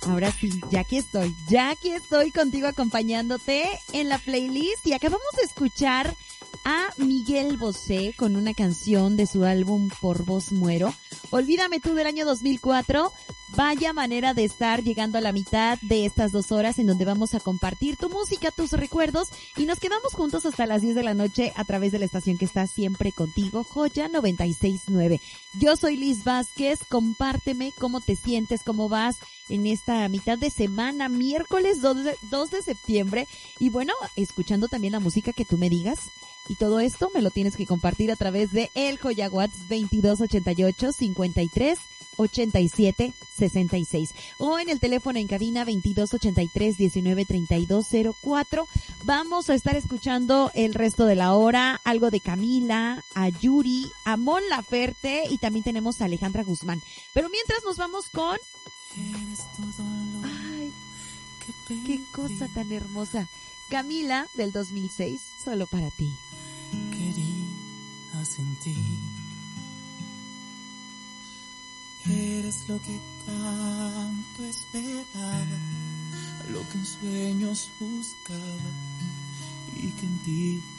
Ahora sí, ya aquí estoy contigo acompañándote en la playlist y acabamos de escuchar a Miguel Bosé con una canción de su álbum Por Vos Muero. Olvídame tú del año 2004. Vaya manera de estar llegando a la mitad de estas 2 horas en donde vamos a compartir tu música, tus recuerdos y nos quedamos juntos hasta las 10 de la noche a través de la estación que está siempre contigo, Joya 96.9. Yo soy Liz Vázquez, compárteme cómo te sientes, cómo vas en esta mitad de semana, miércoles 2 de septiembre y bueno, escuchando también la música que tú me digas. Y todo esto me lo tienes que compartir a través de el Joya WhatsApp 2288 53 87 66 o en el teléfono en cabina 2283 19 32 04. Vamos a estar escuchando el resto de la hora, algo de Camila, a Yuri, a Mon Laferte y también tenemos a Alejandra Guzmán. Pero mientras nos vamos con... ¡Ay! ¡Qué cosa tan hermosa! Camila del 2006, Solo para ti. Quería sentir. Eres lo que tanto esperaba, lo que en sueños buscaba y que en ti